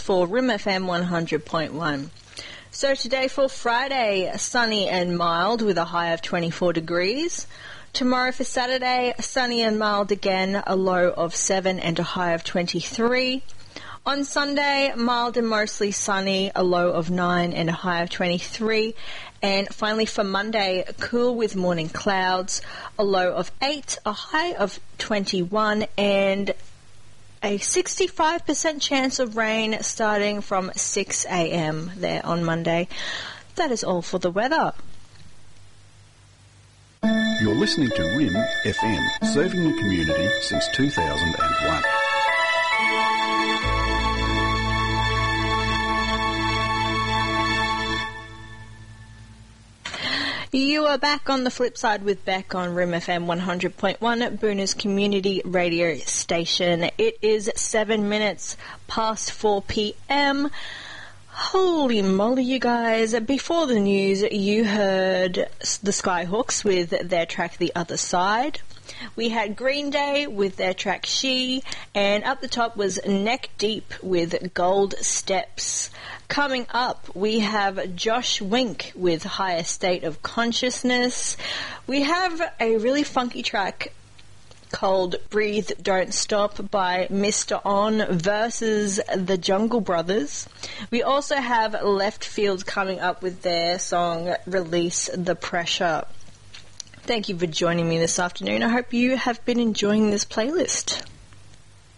for Rim FM 100.1. So today for Friday, sunny and mild with a high of 24 degrees. Tomorrow for Saturday, sunny and mild again, a low of 7 and a high of 23. On Sunday, mild and mostly sunny, a low of 9 and a high of 23. And finally for Monday, cool with morning clouds, a low of 8, a high of 21, and a 65% chance of rain starting from 6 a.m. there on Monday. That is all for the weather. You're listening to Rim FM, serving the community since 2001. You are back on the flip side with Beck on Rim FM 100.1, Boona's community radio station. It is 7 minutes past 4 p.m. Holy moly, you guys. Before the news, you heard the Skyhooks with their track The Other Side. We had Green Day with their track She, and up the top was Neck Deep with Gold Steps. Coming up, we have Josh Wink with Higher State of Consciousness. We have a really funky track called Breathe Don't Stop by Mr. On versus the Jungle Brothers. We also have Left Field coming up with their song Release the Pressure. Thank you for joining me this afternoon. I hope you have been enjoying this playlist.